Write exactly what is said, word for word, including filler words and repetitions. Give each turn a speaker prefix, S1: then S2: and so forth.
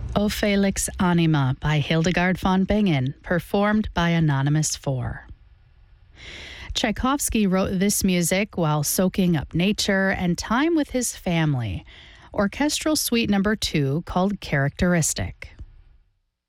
S1: O Felix Anima by Hildegard von Bingen, performed by Anonymous four. Tchaikovsky wrote this music while soaking up nature and time with his family. Orchestral Suite Number two, called Characteristic.